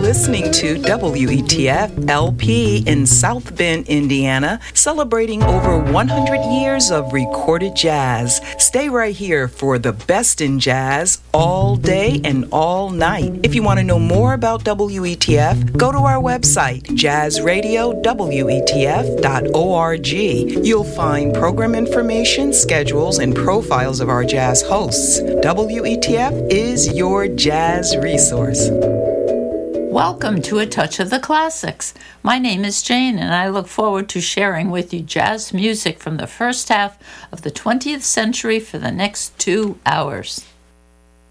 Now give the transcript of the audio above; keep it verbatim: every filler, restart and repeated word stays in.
listening to W E T F L P in South Bend, Indiana, celebrating over one hundred years of recorded jazz. Stay right here for the best in jazz all day and all night. If you want to know more about W E T F, go to our website, jazz radio w e t f dot org. You'll find program information, schedules, and profiles of our jazz hosts. W E T F is your jazz resource. Welcome to A Touch of the Classics. My name is Jane, and I look forward to sharing with you jazz music from the first half of the twentieth century for the next two hours.